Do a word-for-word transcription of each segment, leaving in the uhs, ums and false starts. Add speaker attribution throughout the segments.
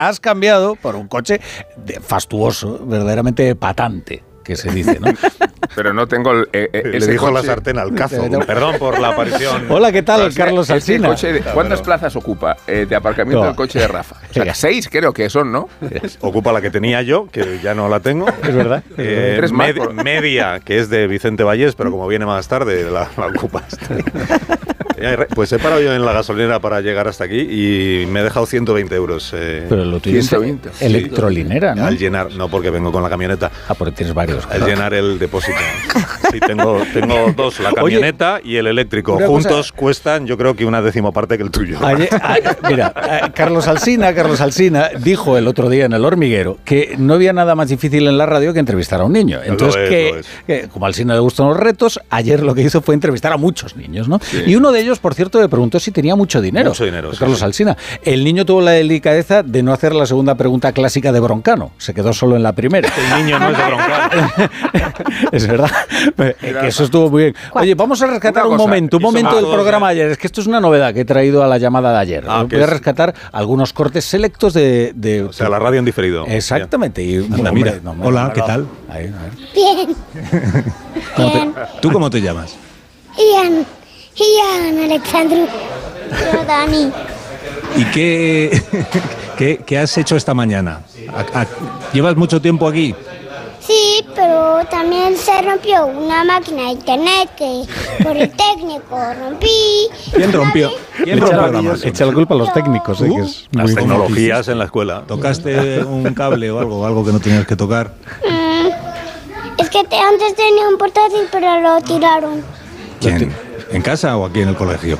Speaker 1: has cambiado por un coche de fastuoso, verdaderamente patante, que se dice, ¿no?
Speaker 2: Pero no tengo el, eh, eh,
Speaker 3: Le
Speaker 2: ese
Speaker 3: dijo
Speaker 2: coche,
Speaker 3: la sartén al cazo. Perdón por la aparición.
Speaker 1: Hola, ¿qué tal,
Speaker 2: o sea,
Speaker 1: Carlos
Speaker 2: ese
Speaker 1: Alsina?
Speaker 2: coche de- ¿Cuántas
Speaker 3: Claro.
Speaker 2: plazas ocupa eh, de aparcamiento
Speaker 1: No.
Speaker 2: del coche de Rafa? O sea, seis creo que son, ¿no?
Speaker 3: Ocupa la que tenía yo, que ya no la tengo.
Speaker 1: Es verdad.
Speaker 3: Eh,
Speaker 2: Tres más,
Speaker 3: med-
Speaker 2: por-
Speaker 3: media, que es de Vicente Vallés, pero como viene más tarde, la, la ocupa este. Pues he parado yo en la gasolinera para llegar hasta aquí y me he dejado ciento veinte euros. Eh,
Speaker 1: Pero lo tuyo es
Speaker 2: ciento veinte.
Speaker 1: electrolinera, ¿no?
Speaker 3: Al llenar, no porque vengo con la camioneta,
Speaker 1: Ah, porque tienes varios.
Speaker 3: al llenar el depósito. Sí, tengo, tengo dos, la camioneta y el eléctrico.
Speaker 1: una
Speaker 3: Juntos cuestan, yo creo que una décima parte que el tuyo.
Speaker 1: Ayer- a- mira, a- Carlos Alsina, Carlos Alsina dijo el otro día en El Hormiguero que no había nada más difícil en la radio que entrevistar a un niño. Entonces,
Speaker 3: Lo es,
Speaker 1: que,
Speaker 3: lo es.
Speaker 1: que como a Alsina le gustan los retos, ayer lo que hizo fue entrevistar a muchos niños, ¿no? Y uno de ellos, por cierto, le preguntó si tenía mucho dinero.
Speaker 3: Mucho dinero, sí,
Speaker 1: Carlos
Speaker 3: sí.
Speaker 1: Alsina. El niño tuvo la delicadeza de no hacer la segunda pregunta clásica de Broncano. Se quedó solo en la primera.
Speaker 3: El niño no es de broncar.
Speaker 1: Es verdad. Eh, que eso estuvo muy bien. Oye, vamos a rescatar
Speaker 2: Una
Speaker 1: un
Speaker 2: cosa,
Speaker 1: momento, un
Speaker 3: hizo
Speaker 1: momento del
Speaker 3: todos,
Speaker 1: programa
Speaker 3: ¿eh?
Speaker 1: de ayer. Es que esto es una novedad que he traído a la llamada de ayer.
Speaker 3: Ah,
Speaker 1: Voy
Speaker 3: que
Speaker 1: a
Speaker 3: es-
Speaker 1: rescatar algunos cortes selectos de... de-
Speaker 3: O sea, la radio en diferido.
Speaker 1: Exactamente. Y,
Speaker 4: Anda,
Speaker 1: hombre,
Speaker 4: mira.
Speaker 1: no, hombre,
Speaker 4: Hola,
Speaker 1: no,
Speaker 4: ¿qué
Speaker 1: no.
Speaker 4: tal?
Speaker 1: Ahí, a ver.
Speaker 5: Bien,
Speaker 4: ¿Cómo te-
Speaker 5: bien.
Speaker 4: ¿Tú cómo te llamas?
Speaker 5: Ian, Ian Alexandru. Yo, Dani.
Speaker 4: ¿Y qué, qué, qué has hecho esta mañana? A- a- ¿Llevas mucho tiempo aquí?
Speaker 5: Sí, pero también se rompió una máquina de internet que por el técnico rompí.
Speaker 4: ¿Quién rompió? ¿Quién
Speaker 1: Echa,
Speaker 4: rompió
Speaker 1: la,
Speaker 4: la máquina?
Speaker 1: echa la culpa a los técnicos. eh,
Speaker 4: ¿Tú?
Speaker 1: que es
Speaker 3: Las
Speaker 1: muy-
Speaker 3: tecnologías en la escuela.
Speaker 4: ¿Tocaste un cable o algo, algo que no tenías que tocar?
Speaker 5: Mm, es que te- antes tenía un portátil, pero lo tiraron.
Speaker 4: ¿Quién? ¿En casa o aquí en el colegio?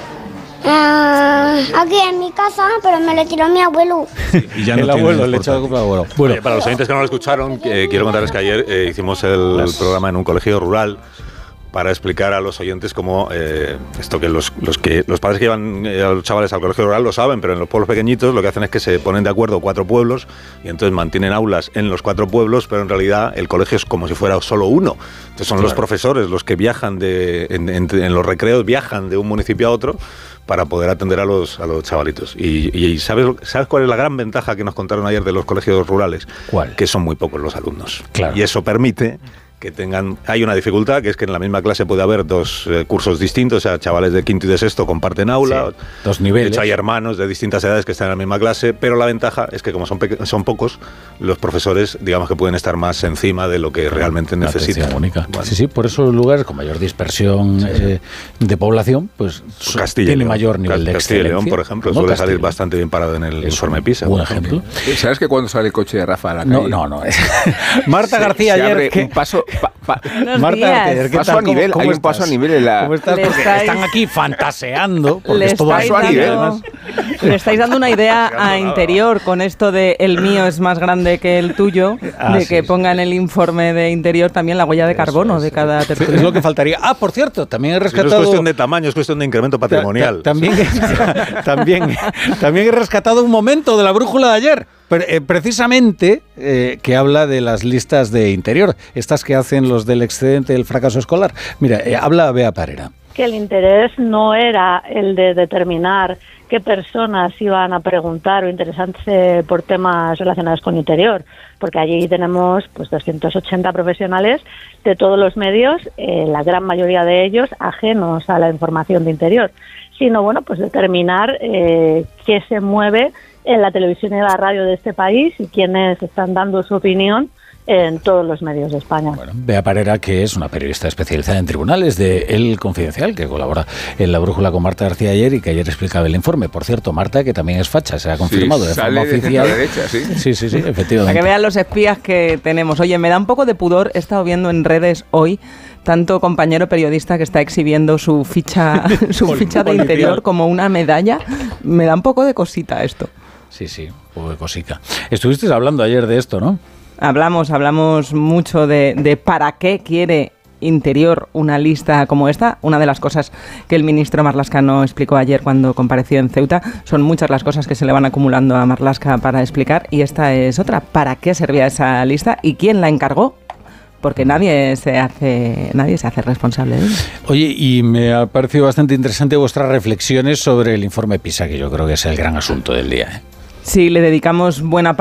Speaker 5: Ah, aquí en mi casa, pero me lo tiró mi abuelo.
Speaker 4: Y ya no
Speaker 1: el
Speaker 4: tienes
Speaker 1: abuelo, le echa la
Speaker 4: portátil.
Speaker 1: culpa al abuelo. Bueno,
Speaker 3: Oye, para los oyentes que no lo escucharon, eh, quiero contarles que ayer eh, hicimos el, el programa en un colegio rural para explicar a los oyentes cómo eh, esto que los, los que los padres que llevan eh, a los chavales al colegio rural lo saben, pero en los pueblos pequeñitos lo que hacen es que se ponen de acuerdo cuatro pueblos y entonces mantienen aulas en los cuatro pueblos, pero en realidad el colegio es como si fuera solo uno. Entonces son los profesores los que viajan de en, en- en los recreos, viajan de un municipio a otro para poder atender a los, a los chavalitos. Y, y ¿sabes, ¿sabes cuál es la gran ventaja que nos contaron ayer de los colegios rurales?
Speaker 1: ¿Cuál?
Speaker 3: Que son muy pocos los alumnos.
Speaker 1: Claro.
Speaker 3: Y eso permite que tengan... Hay una dificultad, que es que en la misma clase puede haber dos eh, cursos distintos, o sea, chavales de quinto y de sexto comparten aula.
Speaker 1: Sí, dos niveles.
Speaker 3: De hecho, hay hermanos de distintas edades que están en la misma clase, pero la ventaja es que como son, peque- son pocos, los profesores, digamos que pueden estar más encima de lo que realmente
Speaker 1: la
Speaker 3: necesitan.
Speaker 1: atención única.
Speaker 3: Bueno.
Speaker 1: Sí, sí, por eso los lugares con mayor dispersión eh, de población, pues su-
Speaker 3: Castilla y
Speaker 1: tiene
Speaker 3: León.
Speaker 1: mayor nivel de
Speaker 3: Castilla y
Speaker 1: excelencia.
Speaker 3: León, por ejemplo,
Speaker 1: ¿No?
Speaker 3: suele
Speaker 1: Castilla y
Speaker 3: salir
Speaker 1: León.
Speaker 3: bastante bien parado en el
Speaker 1: Es
Speaker 3: informe
Speaker 1: un
Speaker 3: PISA.
Speaker 1: buen
Speaker 3: por ejemplo.
Speaker 1: ejemplo.
Speaker 2: ¿Sabes que cuando sale el coche de Rafa a la
Speaker 1: No,
Speaker 2: calle?
Speaker 1: no, no. Marta
Speaker 2: se-
Speaker 1: García
Speaker 2: se
Speaker 1: ayer...
Speaker 2: abre
Speaker 1: que-
Speaker 2: un paso... pa- pa-
Speaker 6: Buenos
Speaker 1: Marta
Speaker 6: días.
Speaker 1: García ayer, ¿qué
Speaker 2: Paso
Speaker 1: tal?
Speaker 2: a nivel,
Speaker 1: ¿Cómo-
Speaker 2: hay
Speaker 1: cómo
Speaker 2: un paso
Speaker 1: estás?
Speaker 2: a nivel en la-
Speaker 1: ¿Cómo estás?
Speaker 6: Le
Speaker 1: Porque
Speaker 6: estáis-
Speaker 1: están aquí fantaseando, porque
Speaker 6: Le
Speaker 1: es todo
Speaker 6: estáis,
Speaker 2: paso a nivel.
Speaker 6: dando, le estáis dando una idea a Interior con esto de el mío es más grande que el tuyo,
Speaker 1: Ah,
Speaker 6: de
Speaker 1: sí,
Speaker 6: que
Speaker 1: sí.
Speaker 6: ponga en el informe de Interior también la huella de carbono
Speaker 1: es,
Speaker 6: de cada
Speaker 1: Es
Speaker 6: tertulia.
Speaker 1: lo que faltaría. Ah, por cierto, también he
Speaker 3: No es
Speaker 1: rescatado...
Speaker 3: cuestión de tamaño, es cuestión de incremento
Speaker 1: Ta-
Speaker 3: patrimonial.
Speaker 1: ta- También, también, también he rescatado un momento de la brújula de ayer, pre- eh, precisamente eh, que habla de las listas de Interior, estas que hacen los del excedente del fracaso escolar. Mira, eh, habla Bea Parera.
Speaker 7: Que el interés no era el de determinar qué personas iban a preguntar o interesarse por temas relacionados con Interior, porque allí tenemos pues doscientos ochenta profesionales de todos los medios, eh, la gran mayoría de ellos ajenos a la información de Interior, sino bueno pues determinar eh, qué se mueve en la televisión y la radio de este país y quiénes están dando su opinión en todos los medios de España.
Speaker 1: Bueno, Bea Parera, que es una periodista especializada en tribunales de El Confidencial, que colabora en La Brújula con Marta García ayer y que ayer explicaba el informe. Por cierto, Marta, que también es facha, se ha confirmado
Speaker 2: Sí,
Speaker 1: de
Speaker 2: sale
Speaker 1: forma
Speaker 2: de
Speaker 1: oficial.
Speaker 2: centro-derecha, sí.
Speaker 1: Sí, sí, sí, efectivamente.
Speaker 6: Para que vean los espías que tenemos. Oye, me da un poco de pudor, he estado viendo en redes hoy tanto compañero periodista que está exhibiendo su ficha, su
Speaker 1: Pol-
Speaker 6: ficha de
Speaker 1: policial.
Speaker 6: Interior como una medalla. Me da un poco de cosita esto.
Speaker 1: Sí, sí, un poco de cosica. Estuvisteis hablando ayer de esto, ¿no?
Speaker 6: Hablamos, hablamos mucho de, de para qué quiere Interior una lista como esta. Una de las cosas que el ministro Marlaska explicó ayer cuando compareció en Ceuta, son muchas las cosas que se le van acumulando a Marlaska para explicar, y esta es otra. ¿Para qué servía esa lista y quién la encargó? Porque nadie se hace nadie se hace responsable de ello.
Speaker 1: Oye, y me ha parecido bastante interesante vuestras reflexiones sobre el informe PISA, que yo creo que es el gran asunto del día, ¿eh?
Speaker 6: si le dedicamos buena